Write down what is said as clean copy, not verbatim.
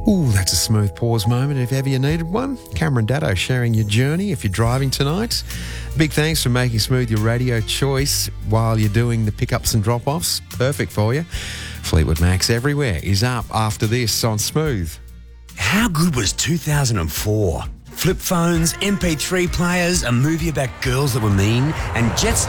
Ooh, that's a smooth pause moment if ever you needed one. Cameron Datto sharing your journey if you're driving tonight. Big thanks for making Smooth your radio choice while you're doing the pickups and drop-offs. Perfect for you. Fleetwood Mac's Everywhere is up after this on Smooth. How good was 2004? Flip phones, MP3 players, a movie about girls that were mean, and Jets